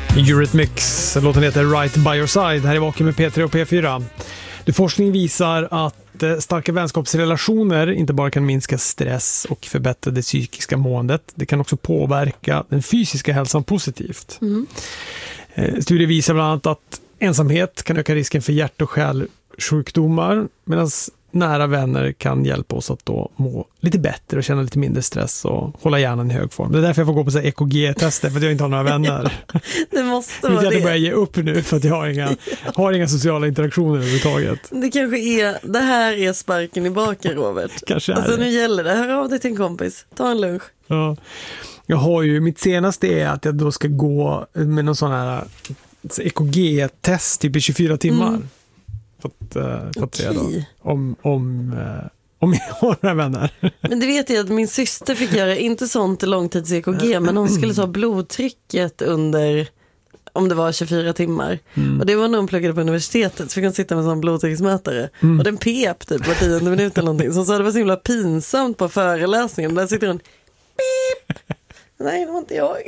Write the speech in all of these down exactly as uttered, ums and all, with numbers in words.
Eurythmics, låten heter Right by your side. Här är Vaken med P tre och P fyra. Det forskning visar att starka vänskapsrelationer inte bara kan minska stress och förbättra det psykiska måendet. Det kan också påverka den fysiska hälsan positivt. Mm. Studier visar bland annat att ensamhet kan öka risken för hjärt- och kärlsjukdomar, medan nära vänner kan hjälpa oss att då må lite bättre och känna lite mindre stress och hålla hjärnan i hög form. Det är därför jag får gå på så här E K G-tester, för att jag inte har några vänner. Ja, det måste vara det. det. Jag börjar ge upp nu för att jag har inga, har inga sociala interaktioner överhuvudtaget. Det kanske är, det här är sparken i baken, Robert. Kanske är alltså det. Nu gäller det. Hör av dig till en kompis. Ta en lunch. Ja. Jag har ju, mitt senaste är att jag då ska gå med någon sån här E K G-test typ i tjugofyra timmar. Mm. För att, för att se då om, om, om jag har några vänner. Men det vet jag att min syster fick göra, inte sånt långtids E K G, men hon skulle ta blodtrycket under, om det var tjugofyra timmar. Mm. Och det var när hon pluggade på universitetet, så fick hon sitta med en sån blodtrycksmätare. Mm. Och den pep typ på tionde minuten eller någonting. Så hon sa det var så himla pinsamt på föreläsningen. Där sitter hon, pip! Nej, det var inte jag.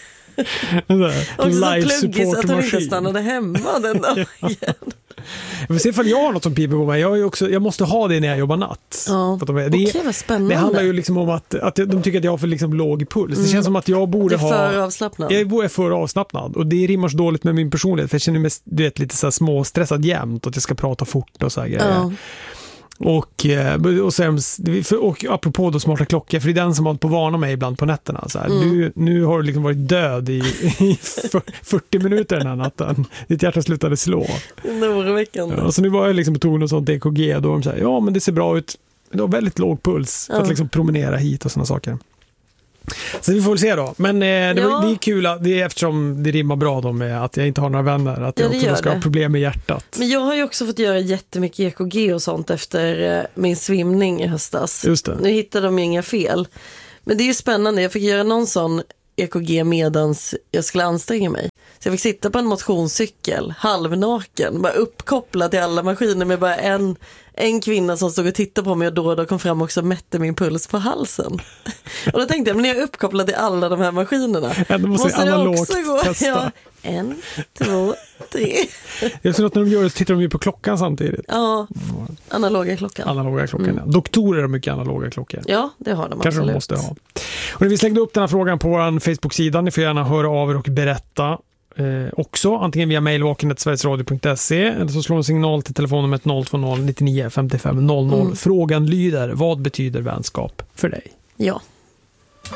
Och så pluggis att hon inte stannade hemma den dagen. Jag får se ifall jag har något som piper på mig. Jag, är också, jag måste ha det när jag jobbar natt. Ja. För de, det, Okej, vad spännande. Det handlar ju liksom om att, att de tycker att jag har för liksom låg puls. Mm. Det känns som att jag borde ha... Det är för avslappnad. Jag är för avslappnad. Och det rimmar så dåligt med min personlighet. För jag känner mig du vet, lite så här småstressad jämt. Att jag ska prata fort och så här grejer. Ja. Och, och, sen, och apropå då smarta klockor, för det är den som har på varna mig ibland på nätterna. Så här. Mm. Du, nu har du liksom varit död i, i fyrtio minuter den här natten. Ditt hjärta slutade slå. Oroväckande. Ja, så nu var jag liksom på ton och sånt E K G. Då de säger, ja men det ser bra ut. Men det har väldigt låg puls för ja. Att liksom promenera hit och sådana saker. Så vi får väl se då. Men eh, det, ja. det är kul att, det är eftersom det rimmar bra då med att jag inte har några vänner. Att jag ja, också ska det. Ha problem med hjärtat. Men jag har ju också fått göra jättemycket E K G och sånt efter eh, min svimning i höstas. Just det. Nu hittade de inga fel. Men det är ju spännande. Jag fick göra någon sån E K G medans jag skulle anstränga mig. Så jag fick sitta på en motionscykel, halvnaken, bara uppkopplad till alla maskiner med bara en, en kvinna som stod och tittade på mig och då och då kom fram också och mätte min puls på halsen. Och då tänkte jag, men när jag är uppkopplad till alla de här maskinerna ja, måste, måste det också gå? Testa. Ja, en, två, tre. Jag tror att när de gör det så tittar de ju på klockan samtidigt. Ja, analoga klockan. Analoga klockan, mm. ja. Doktorer har mycket analoga klockor. Ja, det har de kanske absolut. De måste ha. Och vi slängde upp den här frågan på vår Facebook-sida. Ni får gärna höra av er och berätta eh, också. Antingen via mejl vaken snabel-a sverigesradio punkt se eller så slår en signal till telefonnumret noll två noll nittionio femtiofem noll noll. Mm. Frågan lyder, vad betyder vänskap för dig? Ja.